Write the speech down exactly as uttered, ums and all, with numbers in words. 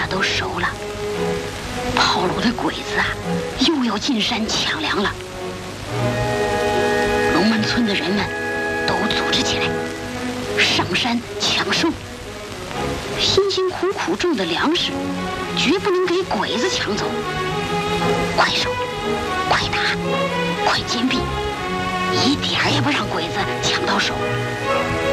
下都熟了，跑路的鬼子啊，又要进山抢粮了。龙门村的人们都组织起来，上山抢收。辛辛苦苦种的粮食，绝不能给鬼子抢走。快收，快打，快坚壁，一点儿也不让鬼子抢到手。